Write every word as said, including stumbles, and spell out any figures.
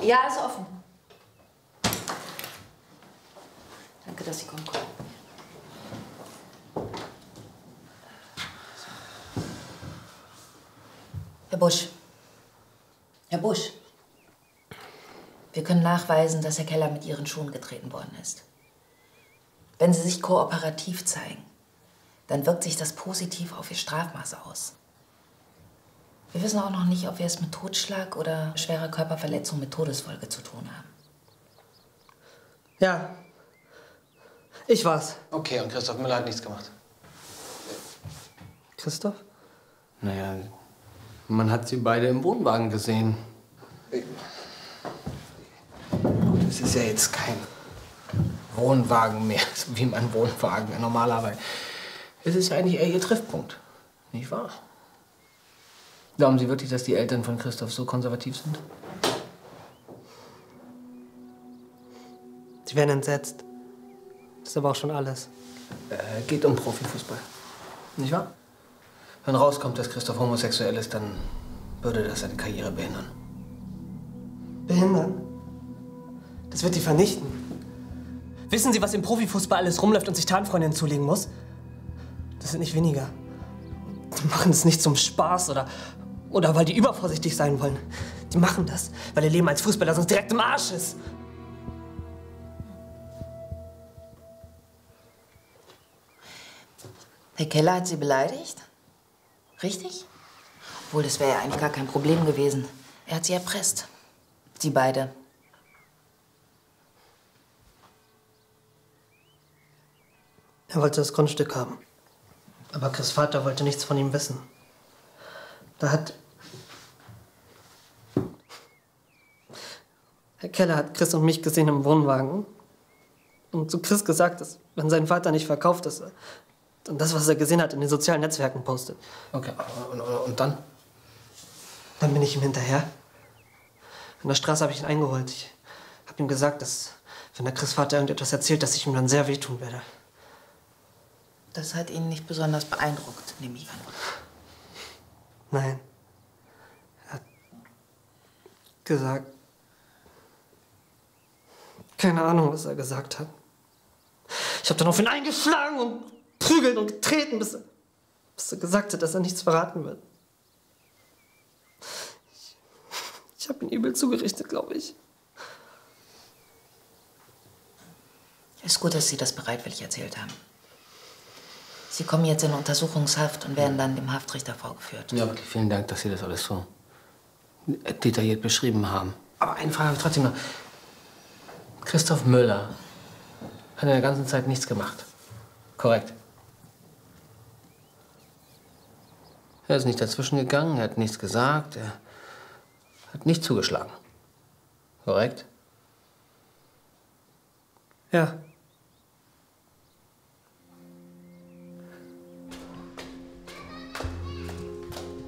Ja, ist offen. Danke, dass Sie kommen konnten. Herr Busch. Herr Busch. Wir können nachweisen, dass Herr Keller mit Ihren Schuhen getreten worden ist. Wenn Sie sich kooperativ zeigen, dann wirkt sich das positiv auf Ihr Strafmaß aus. Wir wissen auch noch nicht, ob wir es mit Totschlag oder schwerer Körperverletzung mit Todesfolge zu tun haben. Ja, ich war's. Okay, und Christoph Müller hat nichts gemacht? Christoph? Naja, man hat sie beide im Wohnwagen gesehen. Gut, es ist ja jetzt kein Wohnwagen mehr, so wie mein Wohnwagen normalerweise. Es ist ja eigentlich eher ihr Treffpunkt, nicht wahr? Glauben Sie wirklich, dass die Eltern von Christoph so konservativ sind? Sie werden entsetzt. Das ist aber auch schon alles. Äh, geht um Profifußball, nicht wahr? Wenn rauskommt, dass Christoph homosexuell ist, dann würde das seine Karriere behindern. Behindern? Das wird die vernichten. Wissen Sie, was im Profifußball alles rumläuft und sich Tarnfreundinnen zulegen muss? Das sind nicht weniger. Die machen das nicht zum Spaß oder, oder weil die übervorsichtig sein wollen. Die machen das, weil ihr Leben als Fußballer sonst direkt im Arsch ist. Herr Keller hat Sie beleidigt? Richtig? Obwohl, das wäre ja eigentlich gar kein Problem gewesen. Er hat Sie erpresst. Sie beide. Er wollte das Grundstück haben. Aber Chris' Vater wollte nichts von ihm wissen. Da hat... Herr Keller hat Chris und mich gesehen im Wohnwagen. Und zu Chris gesagt, dass, wenn sein Vater nicht verkauft, dass er dann das, was er gesehen hat, in den sozialen Netzwerken postet. Okay, und, und, und dann? Dann bin ich ihm hinterher. An der Straße habe ich ihn eingeholt. Ich habe ihm gesagt, dass, wenn der Chris' Vater irgendetwas erzählt, dass ich ihm dann sehr wehtun werde. Das hat ihn nicht besonders beeindruckt, nehme ich an. Nein. Er hat gesagt... Keine Ahnung, was er gesagt hat. Ich habe dann auf ihn eingeschlagen und prügelt und getreten, bis er, bis er gesagt hat, dass er nichts verraten wird. Ich, ich habe ihn übel zugerichtet, glaube ich. Ist gut, dass Sie das bereitwillig erzählt haben. Sie kommen jetzt in Untersuchungshaft und werden dann dem Haftrichter vorgeführt. Ja, wirklich vielen Dank, dass Sie das alles so detailliert beschrieben haben. Aber eine Frage habe ich trotzdem noch. Christoph Müller hat in der ganzen Zeit nichts gemacht. Korrekt? Er ist nicht dazwischen gegangen, er hat nichts gesagt, er hat nicht zugeschlagen. Korrekt? Ja.